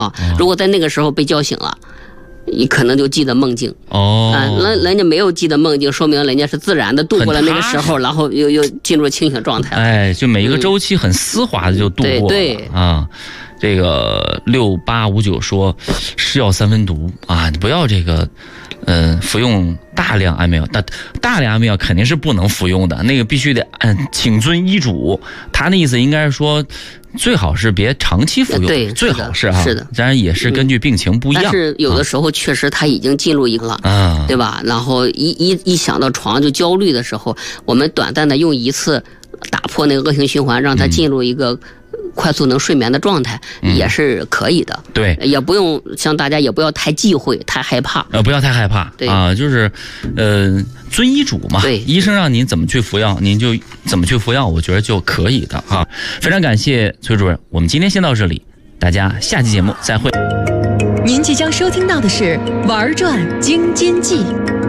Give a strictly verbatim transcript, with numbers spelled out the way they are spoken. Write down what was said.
啊。如果在那个时候被叫醒了，你可能就记得梦境哦， 啊，人人家没有记得梦境，说明人家是自然的度过了那个时候，然后又又进入清醒状态了。 哎，就每一个周期很丝滑的就度过了、嗯、 对对啊。这个六八五九说，是药三分毒啊，你不要这个，嗯、呃，服用大量安眠药，大大量安眠药肯定是不能服用的，那个必须得按请遵医嘱。他的意思应该是说，最好是别长期服用， 对， 最好是啊， 是的， 当然也是根据病情不一样。 但是有的时候确实他已经进入一个了， 啊， 对吧？然后一一一想到床就焦虑的时候，我们短暂的用一次打破那个恶性循环，让他进入一个快速能睡眠的状态，嗯、也是可以的。 对， 也不用像大家也不要太忌讳、太害怕。 呃，不要太害怕。 对啊，就是，呃，遵医嘱嘛。 对， 医生让您怎么去服药，您就怎么去服药，我觉得就可以的啊。非常感谢崔主任，我们今天先到这里，大家下期节目再会。 您即将收听到的是《玩转京津冀》。